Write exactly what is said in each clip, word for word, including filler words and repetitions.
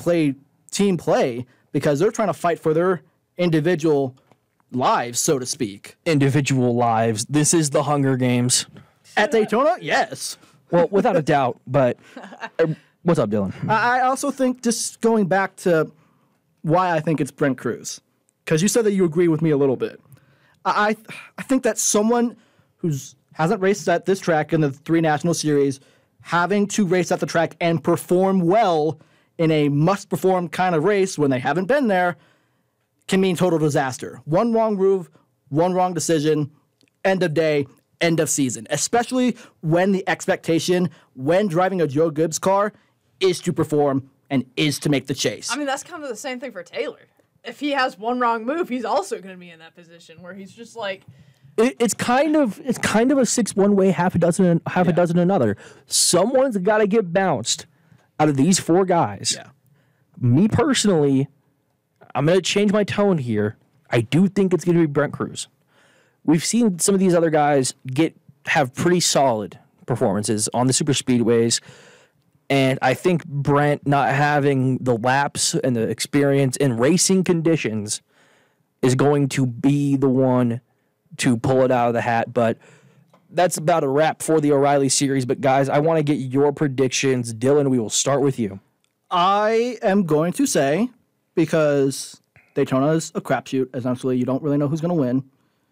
play team play because they're trying to fight for their individual lives, so to speak. Individual lives. This is the Hunger Games. At Daytona, yes. Well, without a doubt, but uh, what's up, Dylan? I also think, just going back to why I think it's Brent Cruz, because you said that you agree with me a little bit. I I think that someone who's hasn't raced at this track in the three national series, having to race at the track and perform well in a must-perform kind of race when they haven't been there can mean total disaster. One wrong move, one wrong decision, end of day, end of season. Especially when the expectation when driving a Joe Gibbs car is to perform and is to make the chase. I mean, that's kind of the same thing for Taylor. If he has one wrong move, he's also going to be in that position where he's just like... It, it's kind of it's kind of a six one way, half a dozen half yeah. a dozen another. Someone's got to get bounced out of these four guys. Yeah. Me personally, I'm going to change my tone here. I do think it's going to be Brent Cruz. We've seen some of these other guys get have pretty solid performances on the super speedways, and I think Brent not having the laps and the experience in racing conditions is going to be the one to pull it out of the hat. But that's about a wrap for the O'Reilly series. But guys, I want to get your predictions. Dylan, we will start with you. I am going to say, because Daytona is a crapshoot, essentially, you don't really know who's going to win.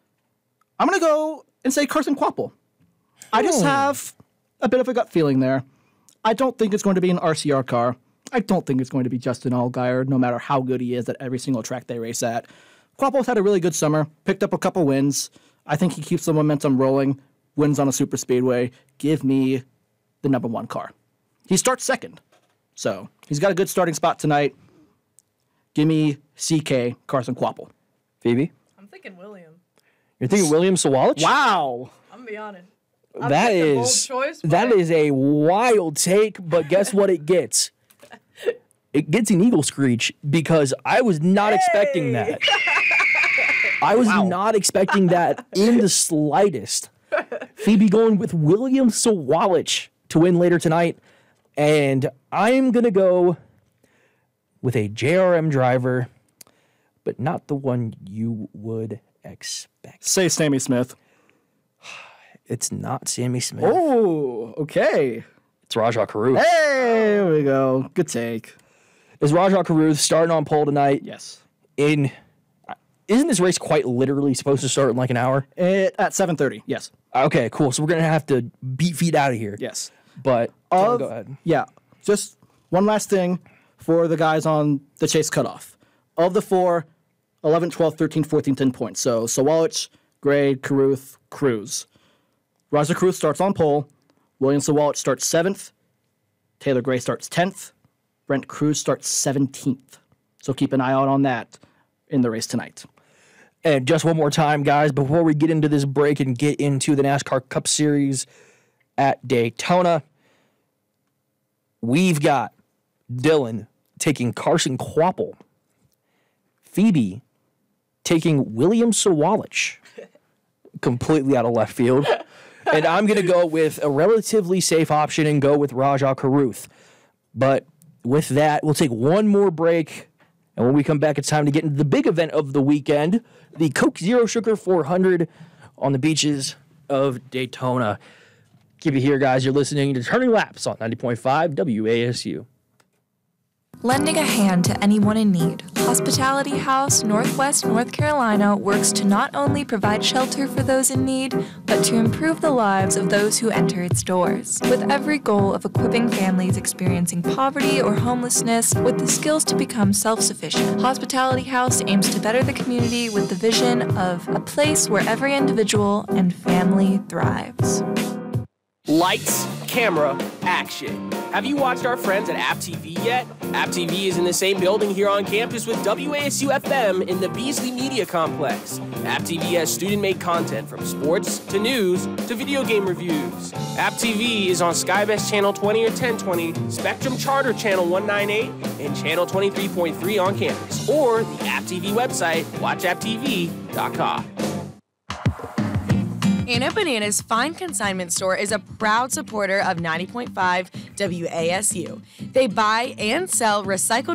I'm going to go and say Carson Kvapil. I just have a bit of a gut feeling there. I don't think it's going to be an R C R car. I don't think it's going to be Justin Allgaier, no matter how good he is at every single track they race at. Kvapil's had a really good summer, picked up a couple wins. I think he keeps the momentum rolling, wins on a super speedway. Give me the number one car. He starts second, so he's got a good starting spot tonight. Give me C K, Carson Kvapil. Phoebe? I'm thinking William. You're thinking William Sawalich? Wow. I'm going to be honest. I'm that is choice, that is a wild take, but guess what it gets? It gets an eagle screech because I was not hey! expecting that. I was wow. not expecting that in the slightest. Phoebe going with William Sawalich to win later tonight, and I'm going to go with a J R M driver, but not the one you would expect. Say Sammy Smith. It's not Sammy Smith. Oh, okay. It's Rajah Caruth. Hey, there we go. Good take. Is Rajah Caruth starting on pole tonight? Yes. In isn't this race quite literally supposed to start in like an hour? It, at seven thirty, yes. Okay, cool. So we're going to have to beat feet out of here. Yes. But of, go ahead. Yeah. Just one last thing for the guys on the chase cutoff. Of the four, eleven, twelve, thirteen, fourteen, ten points. So Sawalich, Gray, Caruth, Cruz. Rajah Caruth starts on pole. William Sawalich starts seventh. Taylor Gray starts tenth. Brent Cruz starts seventeenth. So keep an eye out on that in the race tonight. And just one more time, guys, before we get into this break and get into the NASCAR Cup Series at Daytona, we've got Dylan taking Carson Kvapil. Phoebe taking William Sawalich. Completely out of left field. And I'm going to go with a relatively safe option and go with Rajah Caruth. But with that, we'll take one more break. And when we come back, it's time to get into the big event of the weekend, the Coke Zero Sugar four hundred on the beaches of Daytona. Keep it here, guys. You're listening to Turning Laps on ninety point five W A S U. Lending a hand to anyone in need, Hospitality House Northwest North Carolina works to not only provide shelter for those in need, but to improve the lives of those who enter its doors. With every goal of equipping families experiencing poverty or homelessness with the skills to become self-sufficient, Hospitality House aims to better the community with the vision of a place where every individual and family thrives. Lights, camera, action. Have you watched our friends at App T V yet? App T V is in the same building here on campus with W A S U F M in the Beasley Media Complex. App T V has student-made content from sports to news to video game reviews. App T V is on Skybest Channel twenty or ten twenty, Spectrum Charter Channel one ninety-eight, and Channel twenty-three point three on campus, or the App T V website, watch app t v dot com. Anna Banana's Fine Consignment Store is a proud supporter of ninety point five W A S U. They buy and sell recycled